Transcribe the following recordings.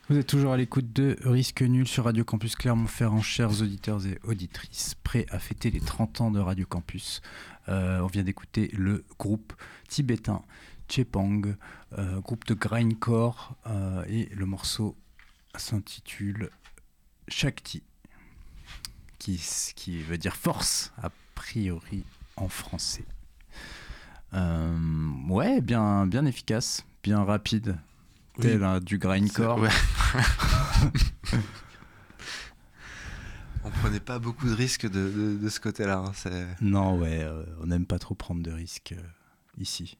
Vous êtes toujours à l'écoute de Risque Nul sur Radio Campus Clermont-Ferrand, chers auditeurs et auditrices, prêts à fêter les 30 ans de Radio Campus. On vient d'écouter le groupe tibétain Chepang, groupe de grindcore, et le morceau s'intitule Shakti, qui veut dire force, a priori en français. Ouais, bien efficace, bien rapide. Tel du grindcore. Ouais. On prenait pas beaucoup de risques de ce côté-là. Hein, Non, ouais, on n'aime pas trop prendre de risques ici.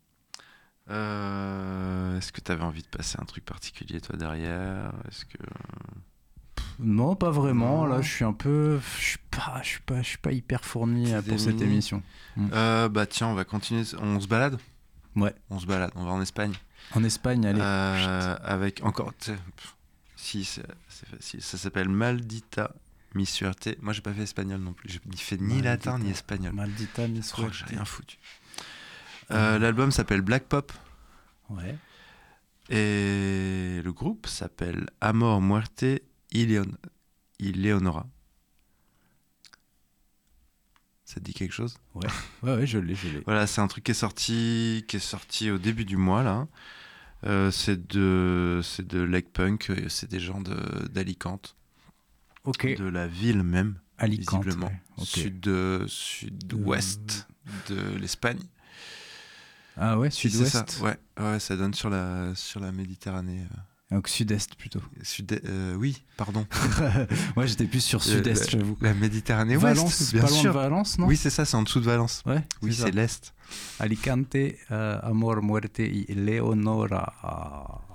Est-ce que tu avais envie de passer un truc particulier, toi, derrière? Est-ce que... Non, pas vraiment. Non. Là, je suis pas hyper fourni pour cette émission. Bah tiens, on va continuer. On se balade? Ouais. On se balade. On va en Espagne. En Espagne, allez. Avec encore... Si, c'est facile. Ça s'appelle Maldita Mi Suerte. Moi, j'ai pas fait espagnol non plus. J'ai fait ni latin ni espagnol. Maldita Mi Suerte. J'ai rien foutu. L'album s'appelle Black Pop. Ouais. Et le groupe s'appelle Amor Muerte Ileonora. Ça te dit quelque chose? Ouais, je l'ai. Voilà, c'est un truc qui est sorti au début du mois là. C'est de leg punk, c'est des gens d'Alicante. Ok. De la ville même, Alicante, visiblement. ouais. Okay. Sud-ouest de l'Espagne. Ah ouais, sud-ouest. C'est ça. Ouais, ça donne sur la Méditerranée. Donc sud-est plutôt. Oui, pardon. Moi j'étais plus sur sud-est, j'avoue. La Méditerranée Valence, ouest, bien pas loin sûr. De Valence, non? Oui, c'est ça, c'est en dessous de Valence. Ouais. Oui, c'est l'est. Alicante, Amor Muerte y Leonora.